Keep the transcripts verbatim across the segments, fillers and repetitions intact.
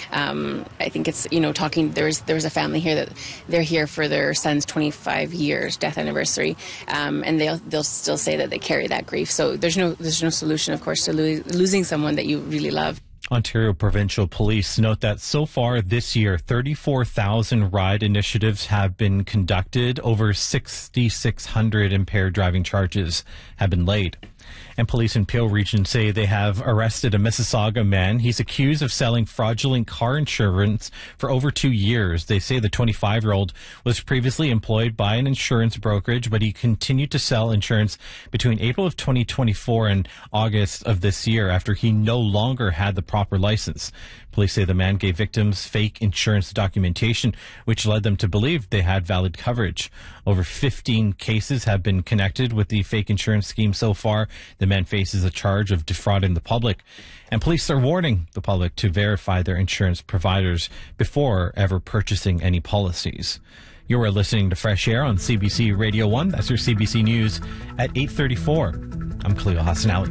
Um, I think it's, you know, talking, there's there was a family here that they're here for their son's twenty-five years death anniversary, um, and they'll they'll still say that they carry that grief. So there's no there's no solution, of course, to lo- losing someone that you really love. Ontario Provincial Police note that so far this year, thirty-four thousand ride initiatives have been conducted. Over six thousand six hundred impaired driving charges have been laid. And police in Peel Region say they have arrested a Mississauga man. He's accused of selling fraudulent car insurance for over two years. They say the twenty-five-year-old was previously employed by an insurance brokerage, but he continued to sell insurance between April of twenty twenty-four and August of this year after he no longer had the proper license. Police say the man gave victims fake insurance documentation, which led them to believe they had valid coverage. Over fifteen cases have been connected with the fake insurance scheme so far. The man faces a charge of defrauding the public. And police are warning the public to verify their insurance providers before ever purchasing any policies. You are listening to Fresh Air on C B C Radio one. That's your C B C News at eight thirty-four. I'm Khalil Hassan Ali.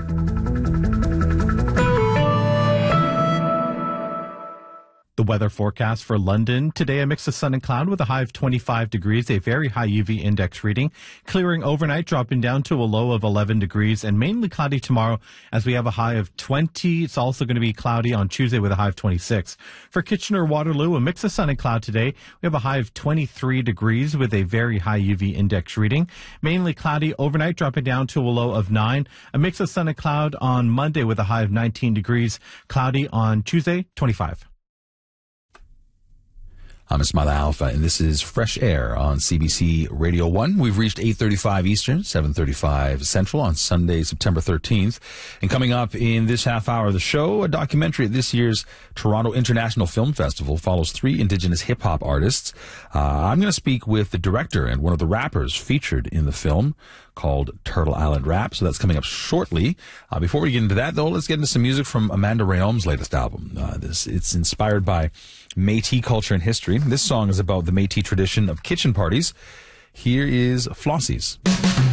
The weather forecast for London. Today, a mix of sun and cloud with a high of twenty-five degrees, a very high U V index reading. Clearing overnight, dropping down to a low of eleven degrees, and mainly cloudy tomorrow as we have a high of twenty. It's also going to be cloudy on Tuesday with a high of twenty-six. For Kitchener-Waterloo, a mix of sun and cloud today. We have a high of twenty-three degrees with a very high U V index reading. Mainly cloudy overnight, dropping down to a low of nine. A mix of sun and cloud on Monday with a high of nineteen degrees. Cloudy on Tuesday, twenty-five. I'm Ismail Alpha, and this is Fresh Air on C B C Radio one. We've reached eight thirty-five Eastern, seven thirty-five Central on Sunday, September thirteenth. And coming up in this half hour of the show, a documentary at this year's Toronto International Film Festival follows three Indigenous hip-hop artists. Uh, I'm going to speak with the director and one of the rappers featured in the film, called Turtle Island Rap. So that's coming up shortly. Uh, before we get into that, though, let's get into some music from Amanda Rayom's latest album. Uh, this It's inspired by Métis culture and history. This song is about the Métis tradition of kitchen parties. Here is Flossies.